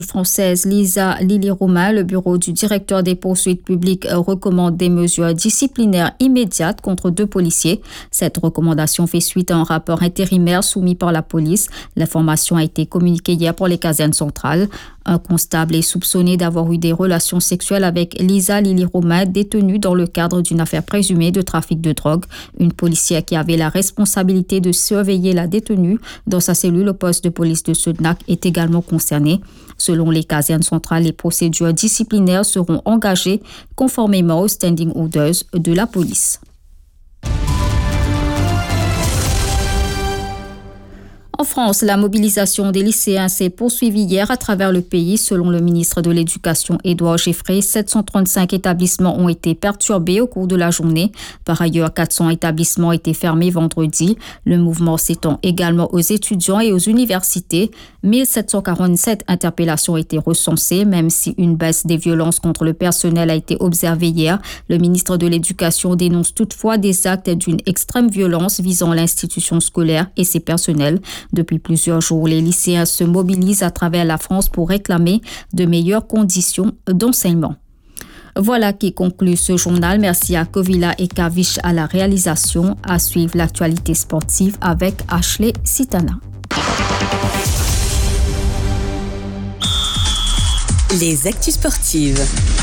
Française Lisa Lily-Romain, le bureau du directeur des poursuites publiques recommande des mesures disciplinaires immédiates contre 2 policiers. Cette recommandation fait suite à un rapport intérimaire soumis par la police. L'information a été communiquée hier pour les casernes centrales. Un constable est soupçonné d'avoir eu des relations sexuelles avec Lisa Lily-Romain, détenue dans le cadre d'une affaire présumée de trafic de drogue. Une policière qui avait la responsabilité de surveiller la détenue dans sa cellule au poste de police de Sednac est également concernée. Selon les casernes centrales, les procédures disciplinaires seront engagées conformément aux standing orders de la police. En France, la mobilisation des lycéens s'est poursuivie hier à travers le pays. Selon le ministre de l'Éducation, Édouard Geoffrey, 735 établissements ont été perturbés au cours de la journée. Par ailleurs, 400 établissements ont été fermés vendredi. Le mouvement s'étend également aux étudiants et aux universités. 1747 interpellations ont été recensées, même si une baisse des violences contre le personnel a été observée hier. Le ministre de l'Éducation dénonce toutefois des actes d'une extrême violence visant l'institution scolaire et ses personnels. Depuis plusieurs jours, les lycéens se mobilisent à travers la France pour réclamer de meilleures conditions d'enseignement. Voilà qui conclut ce journal. Merci à Kovila et Kavish à la réalisation. À suivre l'actualité sportive avec Ashley Sitana. Les actus sportives.